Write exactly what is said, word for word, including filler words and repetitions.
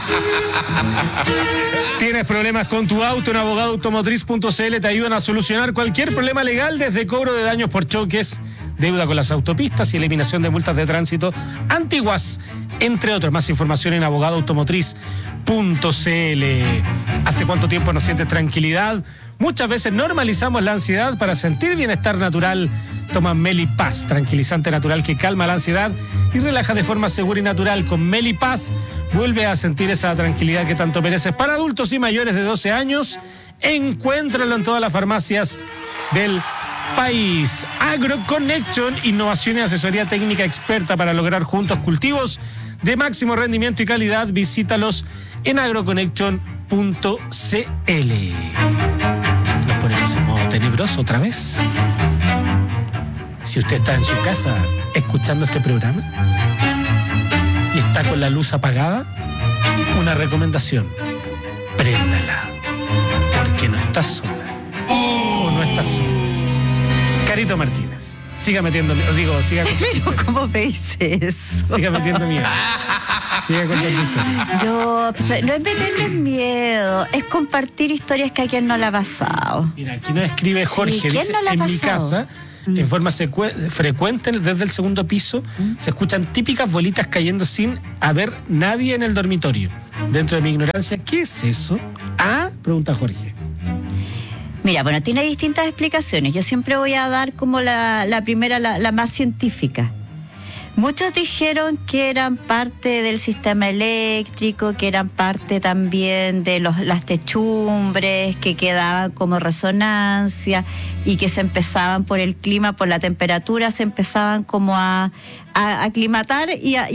¿Tienes problemas con tu auto? En abogado automotriz punto c l te ayudan a solucionar cualquier problema legal, desde cobro de daños por choques, deuda con las autopistas y eliminación de multas de tránsito antiguas, entre otros. Más información en abogado automotriz punto c l. ¿Hace cuánto tiempo no sientes tranquilidad? Muchas veces normalizamos la ansiedad. Para sentir bienestar natural, toma Melipaz, tranquilizante natural que calma la ansiedad y relaja de forma segura y natural. Con Melipaz vuelve a sentir esa tranquilidad que tanto mereces. Para adultos y mayores de doce años, encuéntralo en todas las farmacias del país. AgroConnection, innovación y asesoría técnica experta para lograr juntos cultivos de máximo rendimiento y calidad. Visítalos en agroconnection punto c l. Nos ponemos en modo tenebroso otra vez. Si usted está en su casa escuchando este programa y está con la luz apagada, una recomendación: préndala, porque no estás sola. O no estás sola. Carito Martínez, siga metiendo miedo. Digo, siga Pero ¿cómo me dices eso? Siga metiendo miedo. Siga contando historias. No, pues, no es meterles miedo, es compartir historias que a quien no le ha pasado. Mira, aquí nos escribe Jorge, Sí, ¿quién dice, no le ha en mi pasado? casa, Mm. en forma secue- frecuente, desde el segundo piso, Mm. se escuchan típicas bolitas cayendo sin haber nadie en el dormitorio. Dentro de mi ignorancia, ¿qué es eso? Ah, pregunta Jorge. Mira, bueno, tiene distintas explicaciones. Yo siempre voy a dar como la, la primera, la, la más científica. Muchos dijeron que eran parte del sistema eléctrico, que eran parte también de los, las techumbres, que quedaban como resonancia y que se empezaban por el clima, por la temperatura, se empezaban como a, a aclimatar y a,